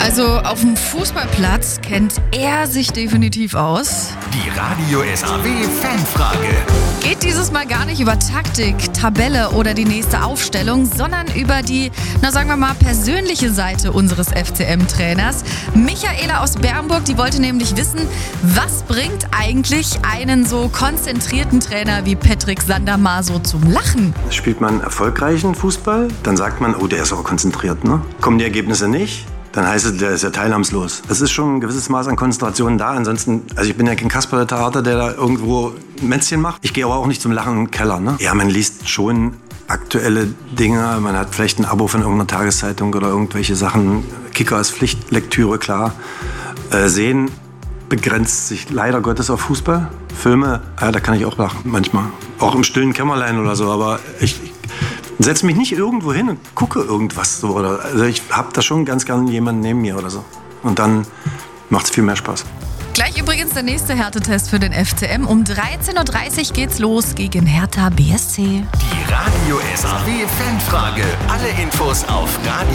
Also auf dem Fußballplatz kennt er sich definitiv aus. Die Radio SAW Fanfrage. Geht dieses Mal gar nicht über Taktik, Tabelle oder die nächste Aufstellung, sondern über die, sagen wir mal, persönliche Seite unseres FCM-Trainers. Michaela aus Bernburg, die wollte nämlich wissen, was bringt eigentlich einen so konzentrierten Trainer wie Patrick Sandammar so zum Lachen? Spielt man erfolgreichen Fußball, dann sagt man, oh, der ist aber konzentriert, ne? Kommen die Ergebnisse nicht, dann heißt es, der ist ja teilnahmslos. Es ist schon ein gewisses Maß an Konzentration da. Ansonsten, also ich bin ja kein Kasper der Theater, der da irgendwo Mätzchen macht. Ich gehe aber auch nicht zum Lachen im Keller, ne? Ja, man liest schon aktuelle Dinge. Man hat vielleicht ein Abo von irgendeiner Tageszeitung oder irgendwelche Sachen. Kicker ist Pflichtlektüre, klar. Sehen begrenzt sich leider Gottes auf Fußball. Filme, ja, da kann ich auch lachen manchmal. Auch im stillen Kämmerlein oder so. Aber ich setze mich nicht irgendwo hin und gucke irgendwas so. Also ich habe da schon ganz gern jemanden neben mir oder so. Und dann macht es viel mehr Spaß. Gleich übrigens der nächste Härtetest für den FCM. Um 13.30 Uhr geht's los gegen Hertha BSC. Die Radio SAW Fanfrage. Alle Infos auf radio